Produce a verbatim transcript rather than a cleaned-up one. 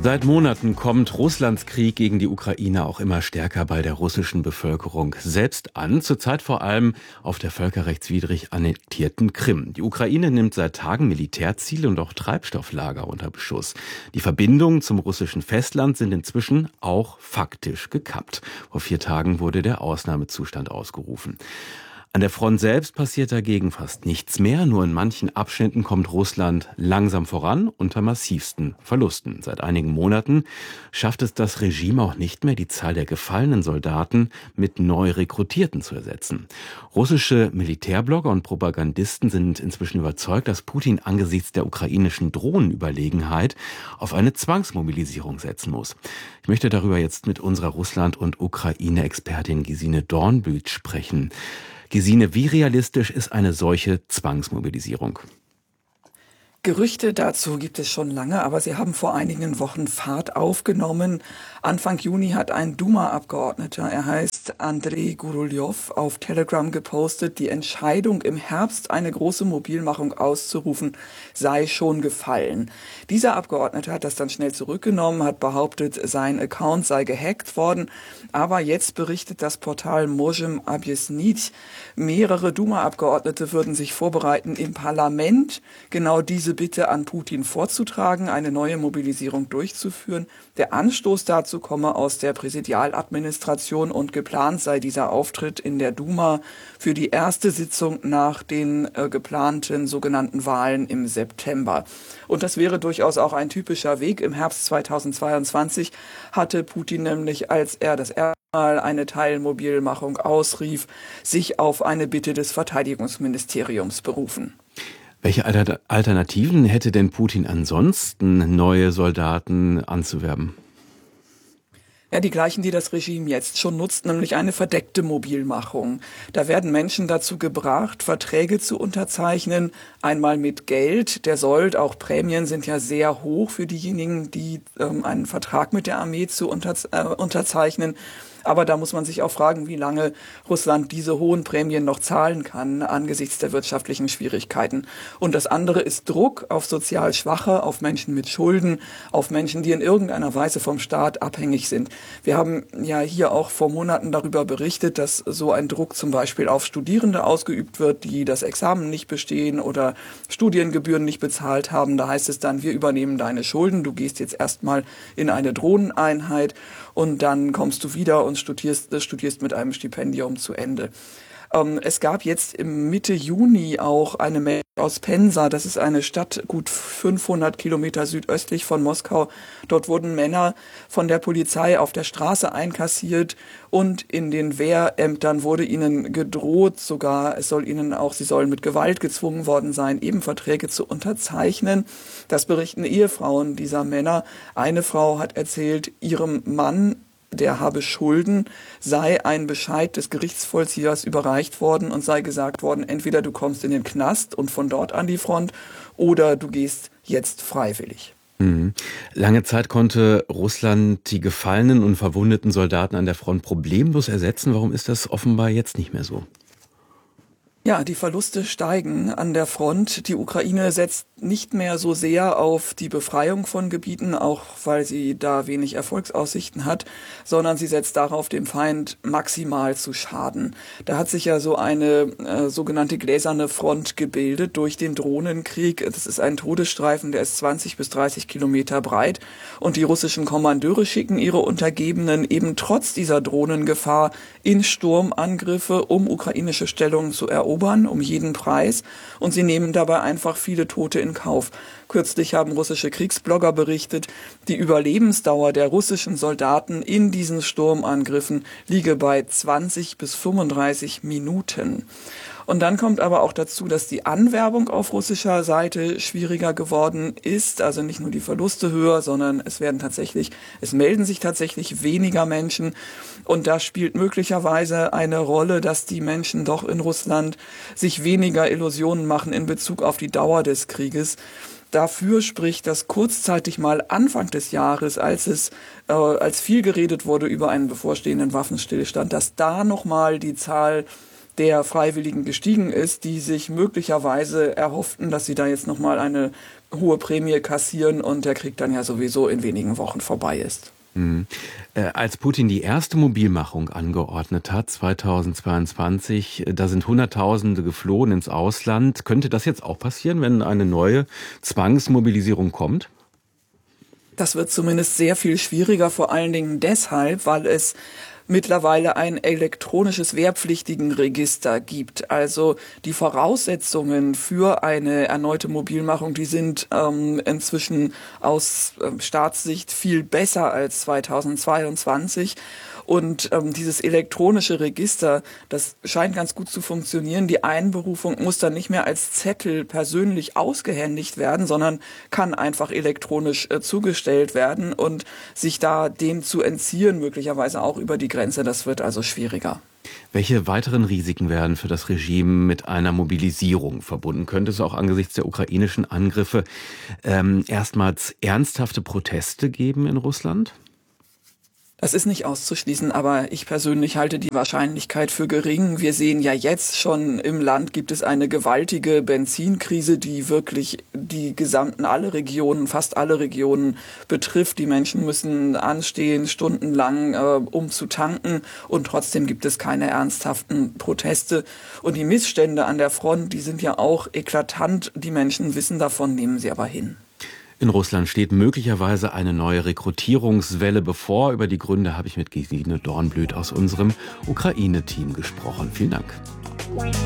Seit Monaten kommt Russlands Krieg gegen die Ukraine auch immer stärker bei der russischen Bevölkerung selbst an. Zurzeit vor allem auf der völkerrechtswidrig annektierten Krim. Die Ukraine nimmt seit Tagen Militärziele und auch Treibstofflager unter Beschuss. Die Verbindungen zum russischen Festland sind inzwischen auch faktisch gekappt. Vor vier Tagen wurde der Ausnahmezustand ausgerufen. An der Front selbst passiert dagegen fast nichts mehr. Nur in manchen Abschnitten kommt Russland langsam voran, unter massivsten Verlusten. Seit einigen Monaten schafft es das Regime auch nicht mehr, die Zahl der gefallenen Soldaten mit neu Rekrutierten zu ersetzen. Russische Militärblogger und Propagandisten sind inzwischen überzeugt, dass Putin angesichts der ukrainischen Drohnenüberlegenheit auf eine Zwangsmobilisierung setzen muss. Ich möchte darüber jetzt mit unserer Russland- und Ukraine-Expertin Gesine Dornbühl sprechen. Gesine, wie realistisch ist eine solche Zwangsmobilisierung? Gerüchte dazu gibt es schon lange, aber sie haben vor einigen Wochen Fahrt aufgenommen. Anfang Juni hat ein Duma-Abgeordneter, er heißt Andrei Guruljow, auf Telegram gepostet, die Entscheidung im Herbst eine große Mobilmachung auszurufen sei schon gefallen. Dieser Abgeordnete hat das dann schnell zurückgenommen, hat behauptet, sein Account sei gehackt worden, aber jetzt berichtet das Portal Możem Objaśnić, mehrere Duma-Abgeordnete würden sich vorbereiten, im Parlament genau diese Bitte an Putin vorzutragen, eine neue Mobilisierung durchzuführen. Der Anstoß dazu komme aus der Präsidialadministration und geplant sei dieser Auftritt in der Duma für die erste Sitzung nach den äh, geplanten sogenannten Wahlen im September. Und das wäre durchaus auch ein typischer Weg. Im Herbst zweitausendzweiundzwanzig hatte Putin nämlich, als er das erste Mal eine Teilmobilmachung ausrief, sich auf eine Bitte des Verteidigungsministeriums berufen. Welche Alternativen hätte denn Putin ansonsten, neue Soldaten anzuwerben? Ja, die gleichen, die das Regime jetzt schon nutzt, nämlich eine verdeckte Mobilmachung. Da werden Menschen dazu gebracht, Verträge zu unterzeichnen, einmal mit Geld. Der Sold, auch Prämien sind ja sehr hoch für diejenigen, die ähm, einen Vertrag mit der Armee zu unter, äh, unterzeichnen. Aber da muss man sich auch fragen, wie lange Russland diese hohen Prämien noch zahlen kann angesichts der wirtschaftlichen Schwierigkeiten. Und das andere ist Druck auf sozial Schwache, auf Menschen mit Schulden, auf Menschen, die in irgendeiner Weise vom Staat abhängig sind. Wir haben ja hier auch vor Monaten darüber berichtet, dass so ein Druck zum Beispiel auf Studierende ausgeübt wird, die das Examen nicht bestehen oder Studiengebühren nicht bezahlt haben. Da heißt es dann, wir übernehmen deine Schulden, du gehst jetzt erstmal in eine Drohneneinheit und dann kommst du wieder und studierst, studierst mit einem Stipendium zu Ende. Ähm, es gab jetzt im Mitte Juni auch eine Meldung aus Pensa, das ist eine Stadt gut fünfhundert Kilometer südöstlich von Moskau. Dort wurden Männer von der Polizei auf der Straße einkassiert und in den Wehrämtern wurde ihnen gedroht, sogar es soll ihnen auch, sie sollen mit Gewalt gezwungen worden sein, eben Verträge zu unterzeichnen. Das berichten Ehefrauen dieser Männer. Eine Frau hat erzählt, ihrem Mann, der habe Schulden, sei ein Bescheid des Gerichtsvollziehers überreicht worden und sei gesagt worden, entweder du kommst in den Knast und von dort an die Front oder du gehst jetzt freiwillig. Mhm. Lange Zeit konnte Russland die gefallenen und verwundeten Soldaten an der Front problemlos ersetzen. Warum ist das offenbar jetzt nicht mehr so? Ja, die Verluste steigen an der Front. Die Ukraine setzt nicht mehr so sehr auf die Befreiung von Gebieten, auch weil sie da wenig Erfolgsaussichten hat, sondern sie setzt darauf, dem Feind maximal zu schaden. Da hat sich ja so eine äh, sogenannte gläserne Front gebildet durch den Drohnenkrieg. Das ist ein Todesstreifen, der ist zwanzig bis dreißig Kilometer breit. Und die russischen Kommandeure schicken ihre Untergebenen eben trotz dieser Drohnengefahr in Sturmangriffe, um ukrainische Stellungen zu erobern, um jeden Preis. Und sie nehmen dabei einfach viele Tote in Kauf. Kürzlich haben russische Kriegsblogger berichtet, die Überlebensdauer der russischen Soldaten in diesen Sturmangriffen liege bei zwanzig bis fünfunddreißig Minuten. Und dann kommt aber auch dazu, dass die Anwerbung auf russischer Seite schwieriger geworden ist. Also nicht nur die Verluste höher, sondern es werden tatsächlich, es melden sich tatsächlich weniger Menschen. Und da spielt möglicherweise eine Rolle, dass die Menschen doch in Russland sich weniger Illusionen machen in Bezug auf die Dauer des Krieges. Dafür spricht, dass kurzzeitig mal Anfang des Jahres, als es äh, als viel geredet wurde über einen bevorstehenden Waffenstillstand, dass da nochmal die Zahl der Freiwilligen gestiegen ist, die sich möglicherweise erhofften, dass sie da jetzt nochmal eine hohe Prämie kassieren und der Krieg dann ja sowieso in wenigen Wochen vorbei ist. Mhm. Äh, als Putin die erste Mobilmachung angeordnet hat, zweitausendzweiundzwanzig, da sind Hunderttausende geflohen ins Ausland. Könnte das jetzt auch passieren, wenn eine neue Zwangsmobilisierung kommt? Das wird zumindest sehr viel schwieriger, vor allen Dingen deshalb, weil es mittlerweile ein elektronisches Wehrpflichtigenregister gibt. Also die Voraussetzungen für eine erneute Mobilmachung, die sind ähm, inzwischen aus ähm, Staatssicht viel besser als zweitausendzweiundzwanzig. Und ähm, dieses elektronische Register, das scheint ganz gut zu funktionieren. Die Einberufung muss dann nicht mehr als Zettel persönlich ausgehändigt werden, sondern kann einfach elektronisch äh, zugestellt werden und sich da dem zu entziehen, möglicherweise auch über die Grenze. Das wird also schwieriger. Welche weiteren Risiken werden für das Regime mit einer Mobilisierung verbunden? Könnte es auch angesichts der ukrainischen Angriffe ähm, erstmals ernsthafte Proteste geben in Russland? Das ist nicht auszuschließen, aber ich persönlich halte die Wahrscheinlichkeit für gering. Wir sehen ja jetzt schon, im Land gibt es eine gewaltige Benzinkrise, die wirklich die gesamten, alle Regionen, fast alle Regionen betrifft. Die Menschen müssen anstehen, stundenlang, äh, um zu tanken, und trotzdem gibt es keine ernsthaften Proteste. Und die Missstände an der Front, die sind ja auch eklatant. Die Menschen wissen davon, nehmen sie aber hin. In Russland steht möglicherweise eine neue Rekrutierungswelle bevor. Über die Gründe habe ich mit Gesine Dornblüt aus unserem Ukraine-Team gesprochen. Vielen Dank.